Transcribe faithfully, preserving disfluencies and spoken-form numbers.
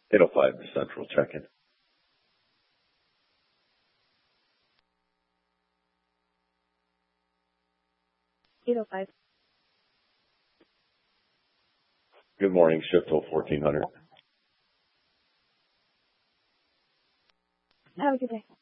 eight oh five to Central, check-in. eight oh five. Good morning, shift till fourteen hundred. Have a good day.